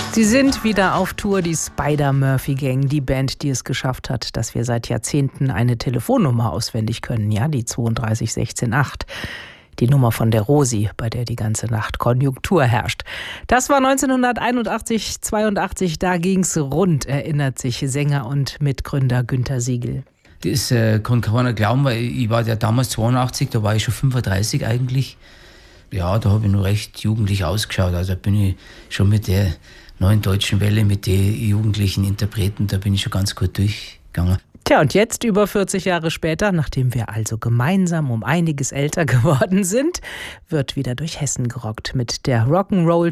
Sie sind wieder auf Tour, die Spider-Murphy-Gang, die Band, die es geschafft hat, dass wir seit Jahrzehnten eine Telefonnummer auswendig können, ja, die 32 16 8. Die Nummer von der Rosi, bei der die ganze Nacht Konjunktur herrscht. Das war 1981, 82, da ging's rund, erinnert sich Sänger und Mitgründer Günter Siegel. Das kann keiner glauben, weil ich war ja damals 82, da war ich schon 35 eigentlich. Ja, da habe ich noch recht jugendlich ausgeschaut, also bin ich schon mit der neuen deutschen Welle, mit den jugendlichen Interpreten, da bin ich schon ganz gut durchgegangen. Tja, und jetzt, über 40 Jahre später, nachdem wir also gemeinsam um einiges älter geworden sind, wird wieder durch Hessen gerockt mit der Rock'n'Roll